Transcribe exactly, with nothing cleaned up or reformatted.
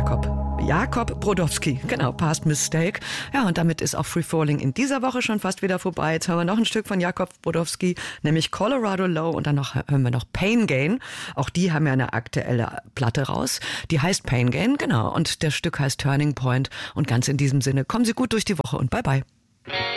Jakob. Jakob Brodowski, genau, Past Mistake. Ja, und damit ist auch Free Falling in dieser Woche schon fast wieder vorbei. Jetzt hören wir noch ein Stück von Jakob Brodowski, nämlich Colorado Low, und dann noch, hören wir noch Pain Gain. Auch die haben ja eine aktuelle Platte raus. Die heißt Pain Gain, genau, und das Stück heißt Turning Point. Und ganz in diesem Sinne, kommen Sie gut durch die Woche und bye bye.